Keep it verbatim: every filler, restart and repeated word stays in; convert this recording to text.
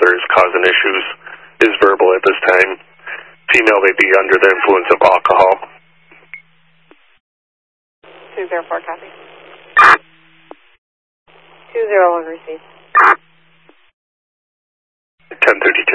mother is causing issues, is verbal at this time. Female may be under the influence of alcohol. two zero four, copy. two zero one, receive. ten thirty